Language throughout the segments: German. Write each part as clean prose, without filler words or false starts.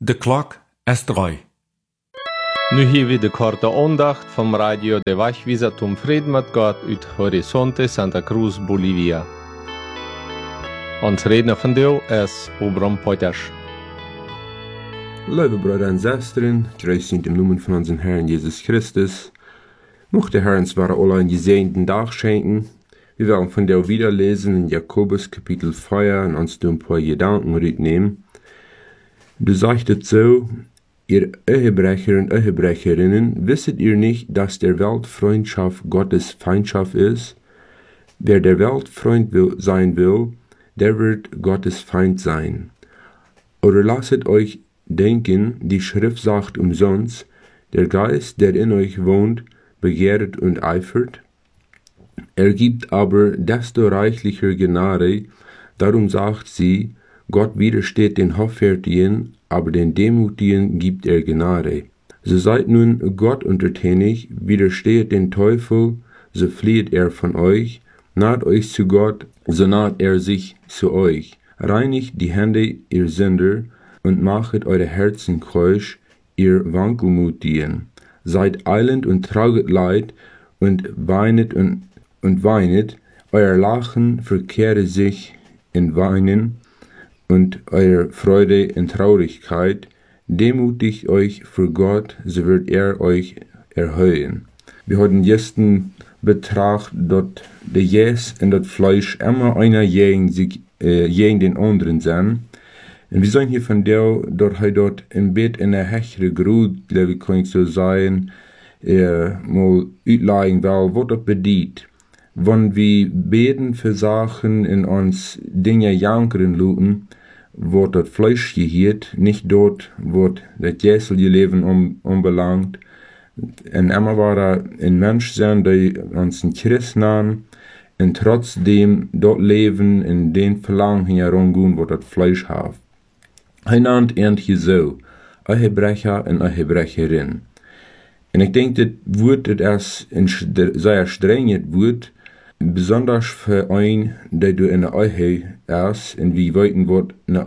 De klok is 3. Nu hier weer de korte aandacht vom Radio de Wegweiser zum Frieden mit Gott uit Horizonte Santa Cruz, Bolivia. Ons redner van deel is Obram Poiters. Liebe Brüder und Schwestern, grüß in dem Namen von unserem Herrn Jesus Christus. Mochte der Herr uns alle einen gesegneten Tag schenken. Wir werden von der wieder lesen in Jakobus Kapitel 4 und uns ein paar Gedanken mitnehmen. Du sagst so, ihr Ehebrecher und Ehebrecherinnen, wisset ihr nicht, dass der Weltfreundschaft Gottes Feindschaft ist? Wer der Weltfreund sein will, der wird Gottes Feind sein. Oder lasset euch denken, die Schrift sagt umsonst, der Geist, der in euch wohnt, begehret und eifert. Er gibt aber desto reichlicher Gnade, darum sagt sie, Gott widersteht den Hoffärtigen, aber den Demutigen gibt er Gnade. So seid nun Gott untertänig, widerstehet den Teufel, so flieht er von euch, naht euch zu Gott, so naht er sich zu euch. Reinigt die Hände, ihr Sünder, und machet eure Herzen keusch, ihr Wankelmutigen. Seid eilend und trauget Leid, und weinet, euer Lachen verkehre sich in Weinen, und eure Freude in Traurigkeit. Demutigt euch vor Gott, so wird er euch erhöhen. Wir haben gestern betracht, dass der Jes und das Fleisch immer einer gegen den anderen sind. Und wir sind hier von der, dass er dort im Bett in der hechere Grut, glaube ich, kann ich so sagen, mal uitlegen will, was das bedeutet. Wenn wir beten für Sachen in uns Dinge jankern luten, wird das Fleisch gehiert, nicht dort, wo das jährliche Leben unbelangt. Und immer war da ein Mensch sein, der uns ein Christ nahm, und trotzdem dort leben, in den Verlangen herumgehen, wo das Fleisch hat. Er nannt irgendwie so, Ehebrecher und Ehebrecherin. Und ich denke, das Wort, das sehr streng wird, besonders für einen, der du in der Ehe ist, und wie weiten wird eine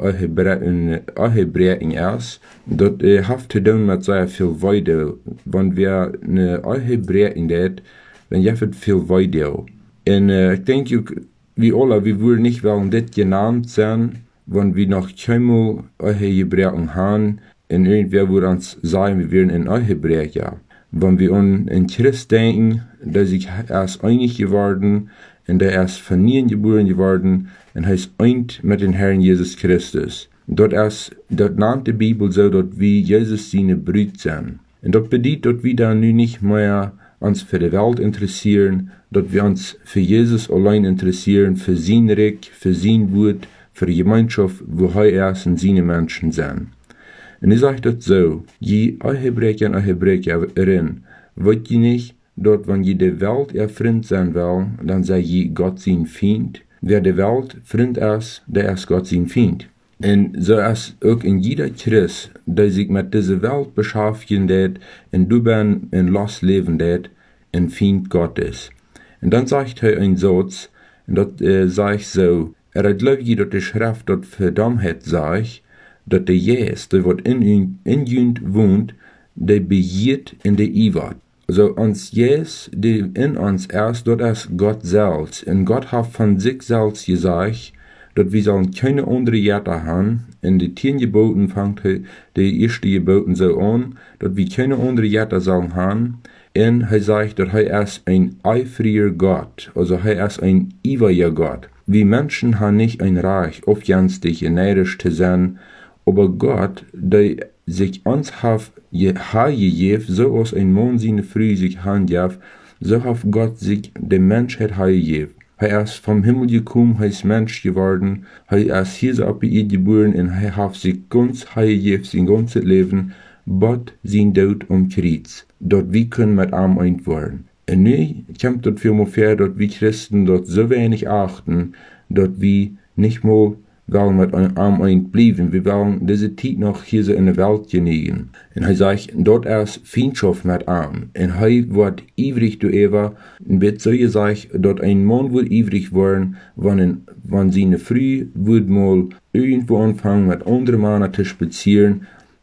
Ehebrechen ist, das hat zu tun mit sehr viel Weide. Wenn wir eine Ehebrechen haben, dann gibt es viel Weide. Und ich denke, wir alle, wir wollen nicht wollen das genannt sein, wenn wir noch keinmal Ehebrechen haben, und irgendwer würde uns sagen, wir wären ein Ehebrecher. Wenn wir an einen Christ denken, der sich erst einig geworden und der erst von nie geboren geworden und heißt eint mit dem Herrn Jesus Christus. Dort nannt die Bibel so, dass wir Jesus seine Brüder sind. Und das bedeutet, dass wir dann nun nicht mehr uns für die Welt interessieren, dass wir uns für Jesus allein interessieren, für sein Reich, für sein Wort, für die Gemeinschaft, wo er erst und seine Menschen sind. Und ich sage das so, je Ehebrecher und Ehebrecherin, wollt ihr nicht, dass wenn je der Welt ihr Freund sein will, dann sei je Gott sein Feind. Wer der Welt Freund ist, der ist Gott sein Feind. Und so ist auch in jeder Christ, der sich mit dieser Welt beschäftigen wird, und drüber in Lust leben wird, ein Feind Gottes. Und dann sagt er einen Satz, und das sage ich so, hat glaube ich, dass die Schrift dort verdammt sagt, dass der Jes, der wird in jünd wohnt, der begiert in der Iwat. Also uns Jes, der in uns ist, dort ist Gott selbst. Und Gott hat von sich selbst gesagt, dass wir sollen keine andere Jette haben. In den 10 Geboten fängt die erste Geboten so an, dass wir keine andere Jette sollen haben. Und er sagt, dass er ist ein eifriger Gott, also er ist ein iweriger Gott. Wir Menschen haben nicht ein Reich, aufjänstig und neidisch zu sein, aber Gott, der sich uns hat gegeben, so als ein Mann seine Frau sich handjaf, so hat Gott sich der Menschheit gegeben. Er ist vom Himmel gekommen, er ist Mensch geworden, er ist hier so auf die Erde geboren und er hat sich ganz gegeben, sein ganzes Leben, Gott sein Tod am Kreuz, dort wir können mit ihm eint werden. Und nun kommt dort vielmehr vor, dass wir Christen dort so wenig achten, dass wir nicht mal wollen mit einem eint bleiben. Wir wollen diese Zeit noch hier so in der Welt genießen. Und er sagt, dort ist Feindschaft mit ihm. Und er wird ewig du Eva, und wird so gesagt, dass ein Mann wird ewig werden, wenn seine Frau wird mal irgendwo anfangen mit anderen Männern zu spazieren,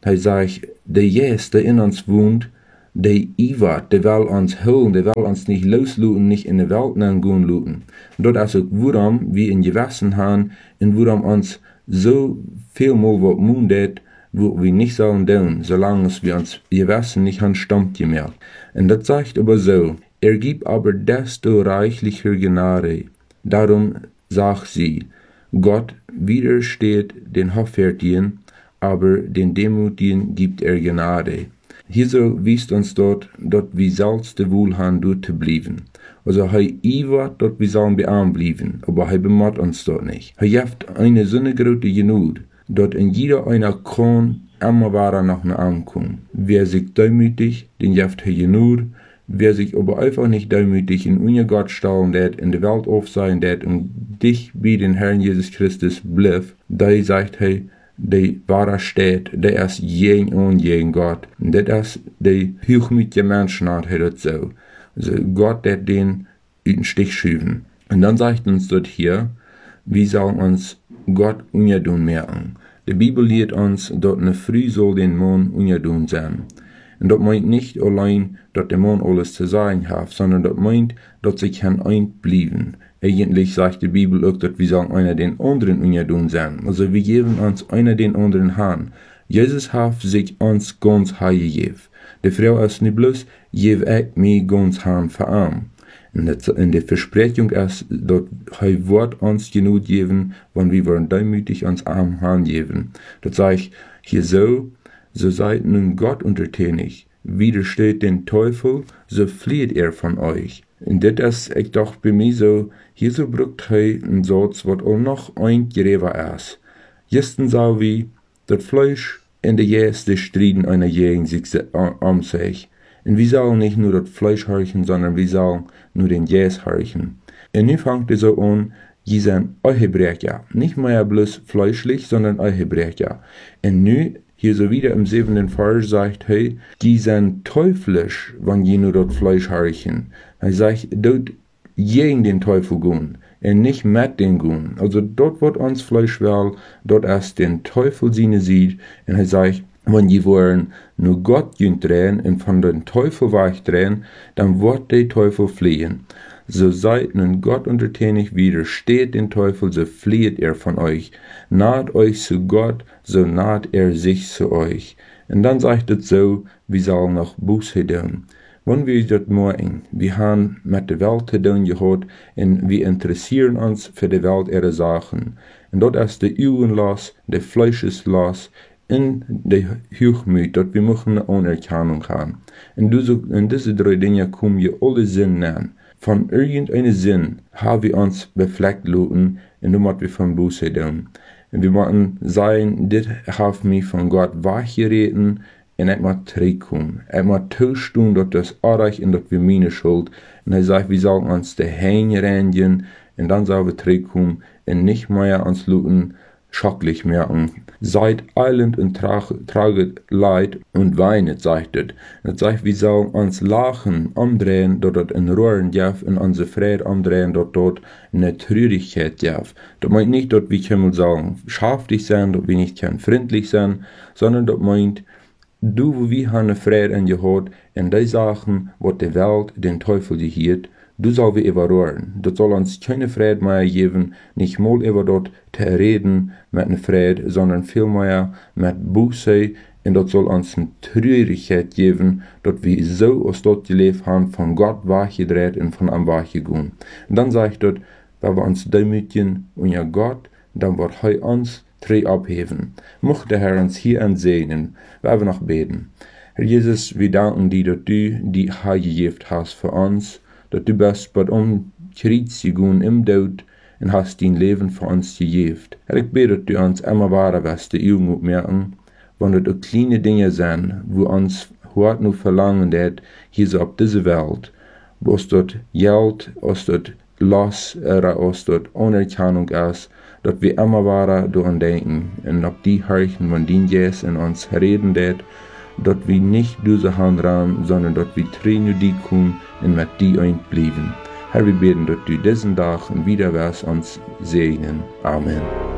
Hij sagt, der Geest, der in uns wohnt, der iwat, der will uns holen, der will uns nicht losluten, nicht in die Welt gehen luten. Und dort ist auch worum wir in Gewässen haben, und worum uns so viel mal was mundet, wo wir nicht sollen tun, solange wir uns Gewässen nicht haben, stammt gemerkt. Und das sagt aber so, gibt aber desto reichlicher Gnade. Darum sagt sie, Gott widersteht den Hoffärtigen, aber den Demutigen gibt Gnade. Hierso wies uns dort wir sollste wohl haben, dort zu bleiben. Also hei iwat, dort wir sollen bearm bleiben, aber hei bemott uns dort nicht. Hei jeft eine so ne grote Genut, dort in jeder einer kann immer wahrer nach ne ankommen. Wer sich demütig, den jeft hei genut, wer sich aber einfach nicht demütig in unser Gott stellen det, in der Welt auf sein det und dich bei den Herrn Jesus Christus blieb, der sagt hei, der wahre steht, der ist jeden und jeden Gott. Und das ist der hochmütige Menschen hat das so. Also Gott, der den in den Stich schüben. Und dann sagt uns dort hier, wie soll uns Gott unjadun merken. Die Bibel lehrt uns, dort ne früh soll den Mond unjadun sein. Und das meint nicht allein, dass der Mond alles zu sagen hat, sondern das meint, dass sie kann einblieben. Eigentlich sagt die Bibel auch, dass wir sollen einer den anderen unjadun sein. Also wir geben uns einer den anderen Hand. Jesus hat sich uns ganz heigegeben. Die Frau ist nicht bloß, gebe ich mir ganz Hand verarm. Und die Versprechung ist, dass er Wort uns genug geben, wenn wir demütig uns arm Hand geben. Das sagt hier so seid nun Gott untertänig. Widersteht den Teufel, so flieht er von euch. Und das ist ich doch bei mir so, hier so braucht ein Satz, was auch noch ein Gereva ist. Jesten sau wie, das Fleisch und der Jäs, die Striden einer gegen sich um sich. Und wir sollen nicht nur das Fleisch horchen, sondern wir sollen nur den Jäs horchen. Und nun fängt es so an, die sind Ehebrecher. Nicht mehr bloß fleischlich, sondern Ehebrecher. Und nun, hier so wieder im 7. Vers sagt, hey, die sind teuflisch, wenn die nur das Fleisch horchen. Er sagt, dort gegen den Teufel gehen und nicht mit den gehen. Also dort wird uns Fleisch will, dort erst den Teufel seine sieht. Und er sagt, wenn die wollen nur Gott drehen und von den Teufel wegdrehen, dann wird der Teufel fliehen. So seid nun Gott untertänig, widersteht den Teufel, so flieht er von euch. Naht euch zu Gott, so naht er sich zu euch. Und dann sagt es so, wir sollen noch Buße tun. Wenn wir das morgen, wir haben mit der Welt zu tun gehabt und wir interessieren uns für die Welt ihre Sachen. Und dort ist der Augenlass, der Fleischeslass, in der Hochmut, dass wir eine Anerkennung haben. Und diese 3 Dinge kommen wir alle Sinn nennen. Von irgendeinem Sinn haben wir uns befleckt lassen, und dann müssen wir von Buße tun. Und wir müssen sagen, das hat mich von Gott weggereden, und ich muss zurückkommen. Ich muss tun, dass das erreicht und dass wir meine Schuld. Und er sagt, wir sollen uns daheim reinigen, und dann sollen wir zurückkommen, und nicht mehr uns lassen, schrecklich merken. Seid eilend und traget Leid und weinet, sagt es. Das sagt, wir sollen uns lachen, umdrehen, dort es in Rohren darf, und unsere Freude umdrehen, dort eine Traurigkeit darf. Das meint nicht, dass wir können sagen, schaftig sein, dass wir nicht können freundlich sein, sondern das meint, du, wo wir haben eine Freude in gehört, in die Sachen, was die Welt, den Teufel gehiert, du soll wir überrühren. Das soll uns keine Freude mehr geben, nicht mal über dort zu reden mit einer Freude, sondern vielmehr mit Buße, und das soll uns eine Traurigkeit geben, dass wir so aus dort gelebt haben, von Gott weggedreht und von am weggegangen. Und dann sagt dort, wenn wir uns demütigen und ja Gott, dann wird er uns drei abheben. Mocht der Herr uns hier ansehen, wir noch beten. Herr Jesus, wir danken dir, dass du die Heil gegeben hast für uns, dass du bist bei uns Kreuz gegangen im Tod und hast dein Leben für uns gegeben. Herr, ich bete, dass du uns immer wahrer wirst, die Augen merken, wenn das kleine Dinge sind, wo uns heute nur verlangen, dass hier so auf dieser Welt, wo es dort Geld, aus dort Loss, aus dort Anerkennung ist, dass wir immer wahrer daran denken und auf die Herrchen, wenn die Jesus in uns reden, dass wir nicht diese Hand ran, sondern dass wir trainieren die kommen und mit die einbleiben. Herr, wir beten, dass du diesen Tag und wieder was uns segnen. Amen.